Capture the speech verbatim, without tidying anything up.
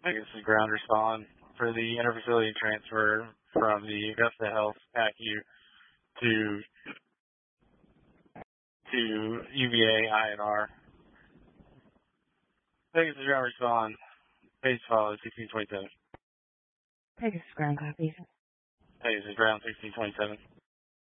Pegasus ground respond for the interfacility transfer from the Augusta Health P A C U to to U V A I N R. Pegasus ground respond. Page file sixteen twenty-seven. Pegasus ground copy. Pegasus ground sixteen twenty-seven.